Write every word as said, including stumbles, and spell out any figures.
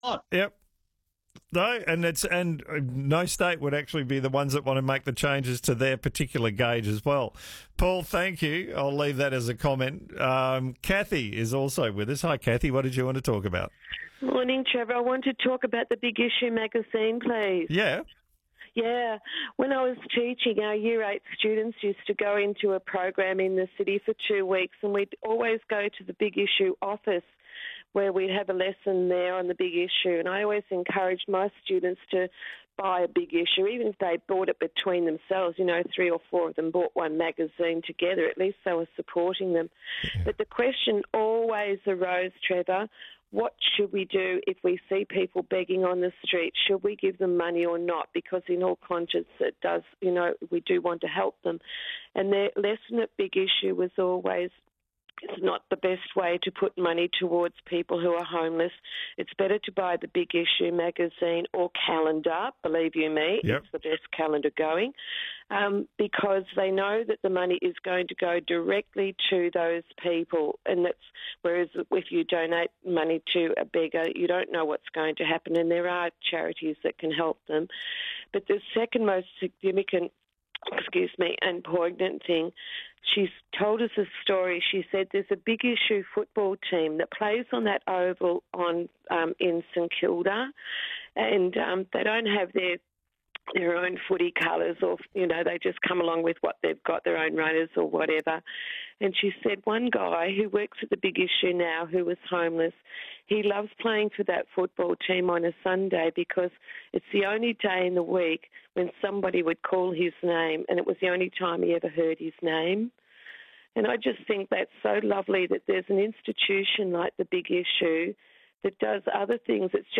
not. Yep. No, and it's and no state would actually be the ones that want to make the changes to their particular gauge as well. Paul, thank you. I'll leave that as a comment. Um, Kathy is also with us. Hi, Kathy. What did you want to talk about? Morning, Trevor. I want to talk about the Big Issue magazine, please. Yeah. Yeah. When I was teaching, our Year eight students used to go into a program in the city for two weeks, and we'd always go to the Big Issue office where we'd have a lesson there on the Big Issue. And I always encouraged my students to buy a Big Issue, even if they bought it between themselves. You know, three or four of them bought one magazine together. At least they were supporting them. Yeah. But the question always arose, Trevor, what should we do if we see people begging on the street? Should we give them money or not? Because in all conscience, it does, you know, we do want to help them. And their lesson at Big Issue was always, it's not the best way to put money towards people who are homeless. It's better to buy the Big Issue magazine or calendar, believe you me. Yep. It's the best calendar going, um, because they know that the money is going to go directly to those people. And that's, whereas if you donate money to a beggar, you don't know what's going to happen. And there are charities that can help them. But the second most significant excuse me, and poignant thing, she's told us a story. She said there's a Big Issue football team that plays on that oval on um, in St Kilda, and um, they don't have their their own footy colours, or, you know, they just come along with what they've got, their own runners or whatever. And she said one guy who works at the Big Issue now, who was homeless, he loves playing for that football team on a Sunday because it's the only day in the week when somebody would call his name, and it was the only time he ever heard his name. And I just think that's so lovely that there's an institution like the Big Issue that does other things. It's